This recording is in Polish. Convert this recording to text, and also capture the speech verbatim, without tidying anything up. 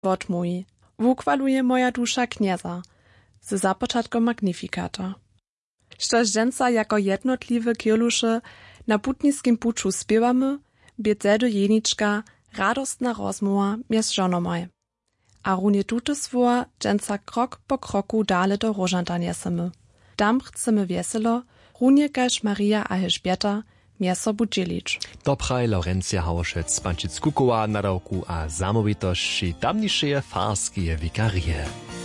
wotmój. Wukwaluje moja dusza knieza, z zapoczatkom Magnifikata. Štož dżęca jako jednotliwe kielusze na putniskim puczu spiewamy, bie zedo jeniczka radostna rozmowa mjez žonomoj. A runie tute słowa dżęca krok po kroku dale do rożanta niesemy. Tam chcemy wieselo, runie kaž Maria a Elżbieta mjez sobu dzielić. Dobraj Laurencja Hauschec, Pančic Kukowa, nadawku a zamówitości tamniejsze farskie wikarie.